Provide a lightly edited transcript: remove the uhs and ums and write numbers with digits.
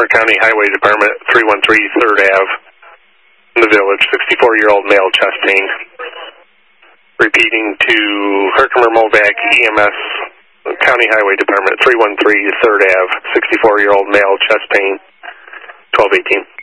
Herkimer County Highway Department, 313 3rd Ave, in the village, 64-year-old male, chest pain. Repeating to Herkimer Movac EMS, County Highway Department, 313 3rd Ave, 64-year-old male, chest pain, 1218.